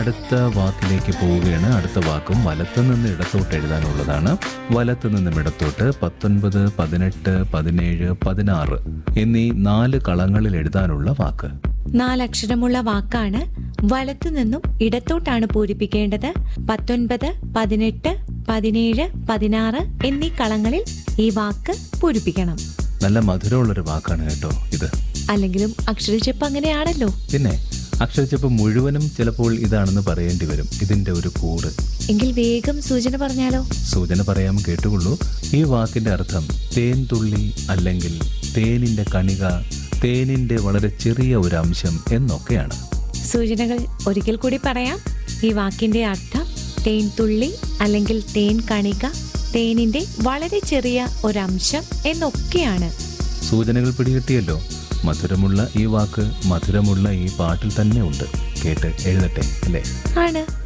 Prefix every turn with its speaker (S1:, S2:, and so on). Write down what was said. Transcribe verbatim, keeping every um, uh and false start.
S1: അടുത്ത വാക്കിലേക്ക് പോവുകയാണ്. അടുത്ത വാക്കും വലത്തു നിന്ന് ഇടത്തോട്ട് എഴുതാനുള്ളതാണ്. വലത്തു നിന്നും ഇടത്തോട്ട് പത്തൊൻപത്, പതിനെട്ട്, പതിനേഴ്, പതിനാറ് എന്നീ നാല് കളങ്ങളിൽ എഴുതാനുള്ള വാക്ക്.
S2: നാലക്ഷരമുള്ള വാക്കാണ്. വലത്തു നിന്നും ഇടത്തോട്ടാണ് പൂരിപ്പിക്കേണ്ടത്. പത്തൊൻപത്, പതിനെട്ട്, പതിനേഴ്, പതിനാറ് എന്നീ കളങ്ങളിൽ ഈ വാക്ക് പൂരിപ്പിക്കണം.
S1: നല്ല മധുരമുള്ളൊരു വാക്കാണ് കേട്ടോ ഇത്.
S2: അല്ലെങ്കിലും അക്ഷരച്ചെപ്പ് അങ്ങനെയാണല്ലോ.
S1: പിന്നെ അക്ഷരച്ചെപ്പ് മുഴുവനും ചിലപ്പോൾ ഇതാണെന്ന് പറയേണ്ടി വരും, ഇതിന്റെ ഒരു കൂട്.
S2: എങ്കിൽ വേഗം സൂചന പറഞ്ഞാലോ?
S1: സൂചന പറയാൻ കേട്ടുകൊള്ളൂ. ഈ വാക്കിന്റെ അർത്ഥം തേൻ തുള്ളി അല്ലെങ്കിൽ തേനിന്റെ കണിക, തേനിന്റെ വളരെ ചെറിയ ഒരു അംശം എന്നൊക്കെയാണ്.
S2: സൂചനകൾ ഒരിക്കൽ കൂടി പറയാം. ഈ വാക്കിന്റെ അർത്ഥം തേൻ തുള്ളി അല്ലെങ്കിൽ തേൻ കണിക, തേനിന്റെ വളരെ ചെറിയ ഒരംശം എന്നൊക്കെയാണ്.
S1: സൂചനകൾ പിടികിട്ടിയല്ലോ. മധുരമുള്ള ഈ വാക്ക് മധുരമുള്ള ഈ പാട്ടിൽ തന്നെ ഉണ്ട്. കേട്ട് എഴുതട്ടെ അല്ലേ?
S2: ആണ്.